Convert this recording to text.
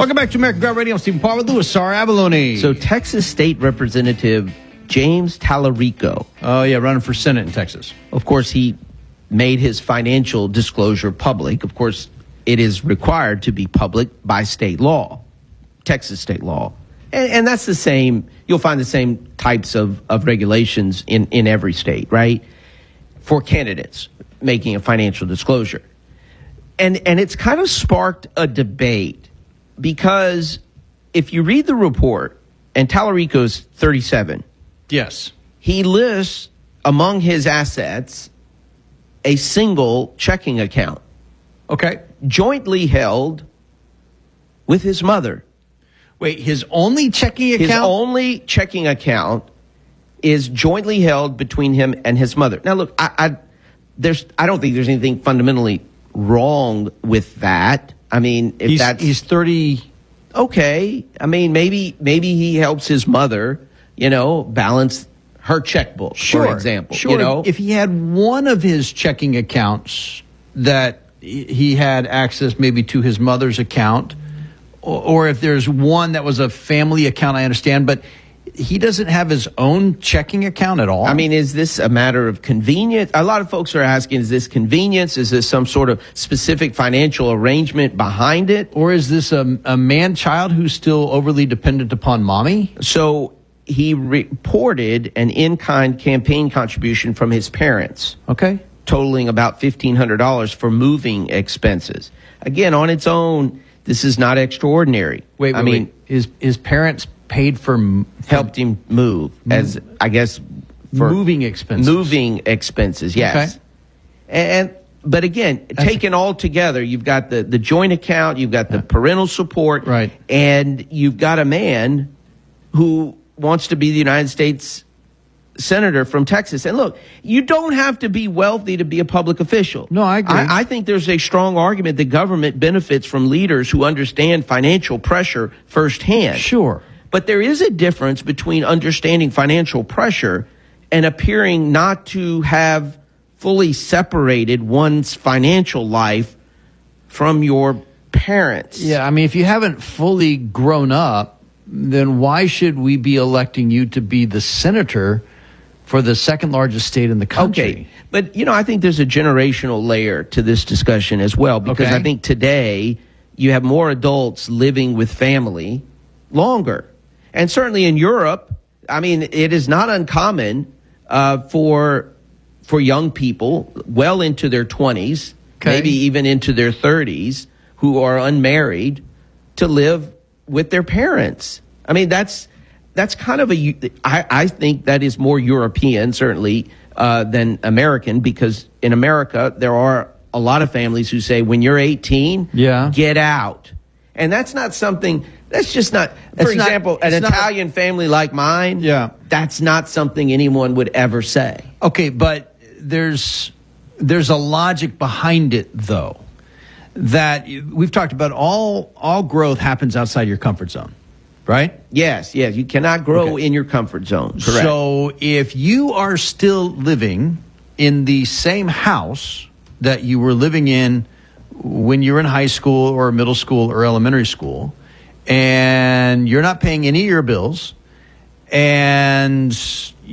Welcome back to American Guard Radio. I'm Stephen Paul with Louis R. Abalone. So Texas State Representative James Tallarico. Oh, yeah, running for Senate in Texas. Of course, he made his financial disclosure public. Of course, it is required to be public by state law, Texas state law. And that's the same. You'll find the same types of regulations in every state, right? For candidates making a financial disclosure. And it's kind of sparked a debate because if you read the report, and Tallarico's 37. Yes. He lists among his assets a single checking account. Okay. Jointly held with his mother. Wait, his only checking account? His only checking account is jointly held between him and his mother. Now, look, I don't think there's anything fundamentally wrong with that. I mean, if he's 30. Okay. I mean, maybe he helps his mother, balance her checkbook, for example. Sure. If he had one of his checking accounts that he had access maybe to his mother's account, or if there's one that was a family account, I understand, but he doesn't have his own checking account at all? I mean, is this a matter of convenience? A lot of folks are asking, is this convenience? Is this some sort of specific financial arrangement behind it? Or is this a man-child who's still overly dependent upon mommy? So he reported an in-kind campaign contribution from his parents. Okay. Totaling about $1,500 for moving expenses. Again, on its own, this is not extraordinary. Wait. His parents paid for helped him move as, I guess, for moving expenses. Moving expenses, yes. Okay. But again, taken all together, you've got the joint account, you've got the parental support, right, and you've got a man who wants to be the United States senator from Texas. And look, you don't have to be wealthy to be a public official. No, I agree. I think there's a strong argument that government benefits from leaders who understand financial pressure firsthand. Sure. But there is a difference between understanding financial pressure and appearing not to have fully separated one's financial life from your parents. Yeah, I mean, if you haven't fully grown up, then why should we be electing you to be the senator for the second largest state in the country? Okay, but I think there's a generational layer to this discussion as well, because I think today you have more adults living with family longer. And certainly in Europe, I mean, it is not uncommon for young people well into their 20s, maybe even into their 30s, who are unmarried, to live with their parents. I mean, that's kind of I think that is more European, certainly, than American, because in America, there are a lot of families who say, when you're 18, get out. And that's not something, that's just not, for example, an Italian family like mine, that's not something anyone would ever say. Okay, but there's a logic behind it, though, that we've talked about all growth happens outside your comfort zone, right? Yes, you cannot grow in your comfort zone, correct. So if you are still living in the same house that you were living in when you were in high school or middle school or elementary school, and you're not paying any of your bills, and